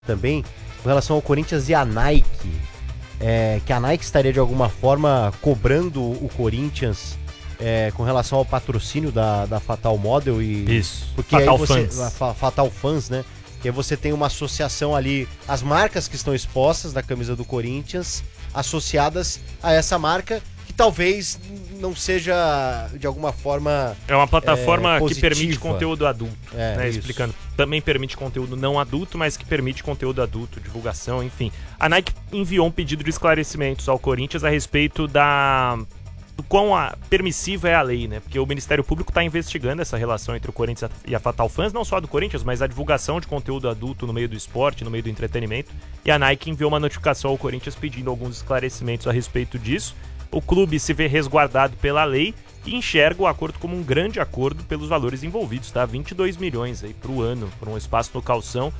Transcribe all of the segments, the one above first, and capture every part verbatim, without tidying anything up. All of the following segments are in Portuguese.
também, com relação ao Corinthians e a Nike, é, que a Nike estaria de alguma forma cobrando o Corinthians é, com relação ao patrocínio da, da Fatal Model e... Isso, porque Fatal aí você, Fans. A Fatal Fans, né? Que aí você tem uma associação ali, as marcas que estão expostas na camisa do Corinthians, associadas a essa marca, que talvez não seja, de alguma forma... É uma plataforma é, que permite conteúdo adulto, é, né? Isso. Explicando. Também permite conteúdo não adulto, mas que permite conteúdo adulto, divulgação, enfim. A Nike enviou um pedido de esclarecimentos ao Corinthians a respeito da... do quão a, permissiva é a lei, né? Porque o Ministério Público está investigando essa relação entre o Corinthians e a Fatal Fans, não só a do Corinthians, mas a divulgação de conteúdo adulto no meio do esporte, no meio do entretenimento. E a Nike enviou uma notificação ao Corinthians pedindo alguns esclarecimentos a respeito disso. O clube se vê resguardado pela lei e enxerga o acordo como um grande acordo pelos valores envolvidos, tá? vinte e dois milhões aí pro ano, por um espaço no calção,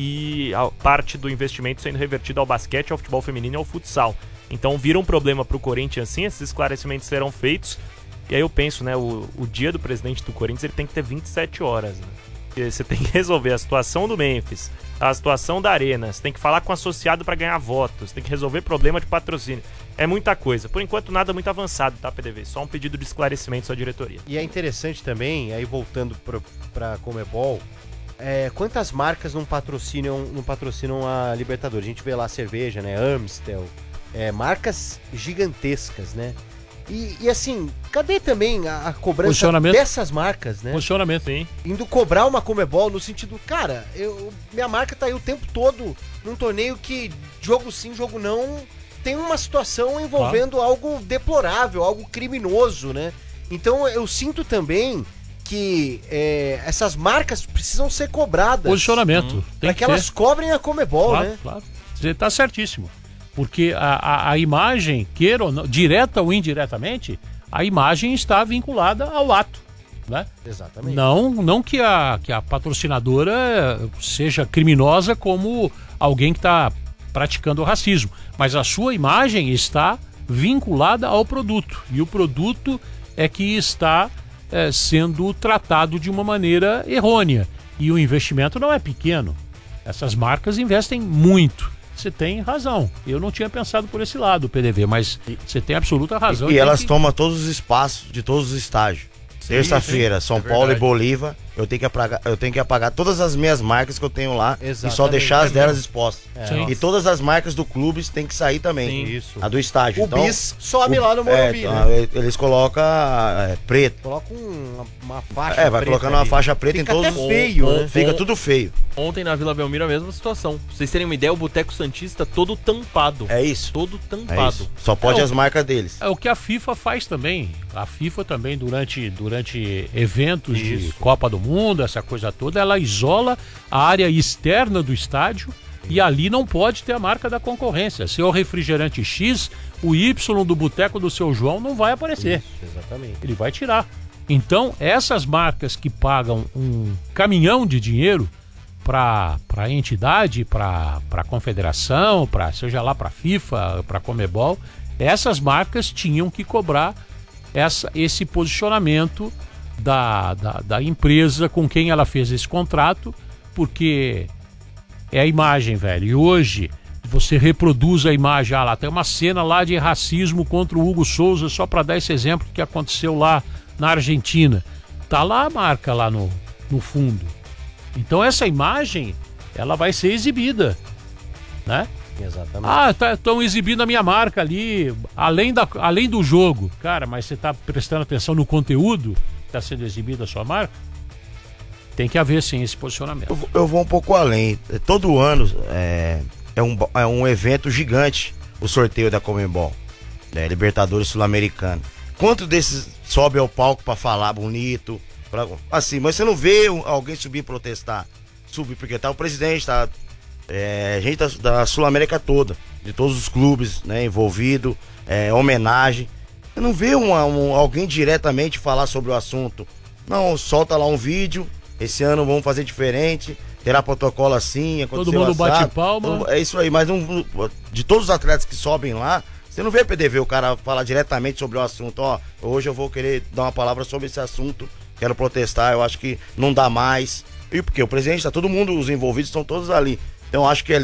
e a parte do investimento sendo revertido ao basquete, ao futebol feminino e ao futsal. Então vira um problema pro Corinthians, sim, esses esclarecimentos serão feitos. E aí eu penso, né, o, o dia do presidente do Corinthians ele tem que ter vinte e sete horas, né? Porque você tem que resolver a situação do Memphis, a situação da Arena, você tem que falar com o associado para ganhar votos, tem que resolver problema de patrocínio. É muita coisa. Por enquanto nada muito avançado, tá, P D V? Só um pedido de esclarecimentos à diretoria. E é interessante também, aí voltando pro, pra Conmebol, é, quantas marcas não patrocinam, não patrocinam a Libertadores? A gente vê lá a cerveja, né, Amstel, é, marcas gigantescas, né? E, e assim, cadê também a, a cobrança dessas marcas, né? Posicionamento, sim. Indo cobrar uma Conmebol no sentido, cara, eu, minha marca tá aí o tempo todo num torneio que, jogo sim, jogo não, tem uma situação envolvendo claro. algo deplorável, algo criminoso, né? Então eu sinto também que é, essas marcas precisam ser cobradas. Posicionamento. Hum. Para que, que elas cobrem a Conmebol, claro, né? Claro, você tá certíssimo. Porque a, a, a imagem, queira ou não, direta ou indiretamente, a imagem está vinculada ao ato, né? Exatamente. Não, não que, a, que a patrocinadora seja criminosa como alguém que está praticando o racismo, mas a sua imagem está vinculada ao produto, e o produto é que está é, sendo tratado de uma maneira errônea, e o investimento não é pequeno. Essas marcas investem muito. Você tem razão. Eu não tinha pensado por esse lado, P D V, mas você tem absoluta razão. E, e elas que... tomam todos os espaços de todos os estágios. Terça-feira, São é Paulo verdade. e Bolívar, eu tenho, que apagar, eu tenho que apagar todas as minhas marcas que eu tenho lá. Exatamente. E só deixar as delas expostas. É. E todas as marcas do clube têm que sair também. Sim. Isso. A do estádio. O então, bis sobe o, lá no Morumbi, é, né? Eles colocam é, preto. Colocam uma, uma faixa É, vai colocando ali. uma faixa preta Fica em todos os... Fica feio, né? Fica tudo feio. Ontem na Vila Belmiro a mesma situação. Pra vocês terem uma ideia, o Boteco Santista todo tampado. É isso. Todo tampado. É isso. Só pode é as o, marcas deles. É o que a FIFA faz também. A FIFA também, durante, durante eventos isso. de Copa do Mundo, essa coisa toda, ela isola a área externa do estádio e ali não pode ter a marca da concorrência. Se é o refrigerante X, o Y do Boteco do Seu João não vai aparecer. Isso, exatamente. Ele vai tirar. Então, essas marcas que pagam um caminhão de dinheiro para a entidade, para a confederação, pra, seja lá para a FIFA, para a Conmebol, essas marcas tinham que cobrar essa, esse posicionamento da, da, da empresa com quem ela fez esse contrato, porque é a imagem, velho. E hoje você reproduz a imagem, ah, lá tem uma cena lá de racismo contra o Hugo Souza, só para dar esse exemplo que aconteceu lá na Argentina. Tá lá a marca lá no, no fundo. Então essa imagem, ela vai ser exibida, né? Exatamente. Ah, estão tá, exibindo a minha marca ali, além, da, além do jogo. Cara, mas você está prestando atenção no conteúdo que está sendo exibido a sua marca? Tem que haver, sim, esse posicionamento. Eu, eu vou um pouco além. Todo ano é, é, um, é um evento gigante, o sorteio da Conmebol, né, Libertadores Sul-Americana. Quanto desses sobe ao palco para falar bonito? Pra, assim, mas você não vê alguém subir e protestar. Subir, porque tá o presidente, tá... É, gente da, da Sul-América toda, de todos os clubes, né, envolvido, é, homenagem. Eu não vejo uma, um, alguém diretamente falar sobre o assunto. Não, solta lá um vídeo, esse ano vamos fazer diferente, terá protocolo assim, todo mundo assado, bate palma. É isso aí, mas um, de todos os atletas que sobem lá, você não vê P D V o cara falar diretamente sobre o assunto. Ó, hoje eu vou querer dar uma palavra sobre esse assunto, quero protestar, eu acho que não dá mais. E porque o presidente tá, todo mundo, os envolvidos estão todos ali. Então acho que ali